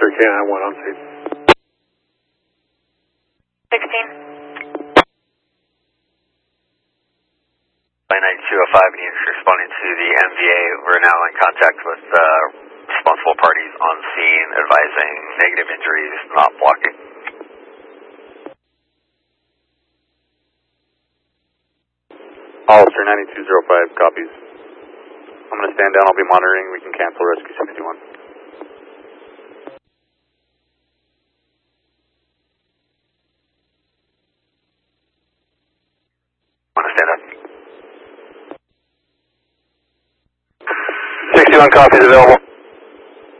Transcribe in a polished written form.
Sure can, I went on scene. 16. Line 9205, and you're responding to the MVA. We're now in contact with responsible parties on scene, advising negative injuries, not blocking. Hollister 9205 copies. I'm going to stand down, I'll be monitoring, we can cancel rescue 61. Want to stand up? 61 copies available.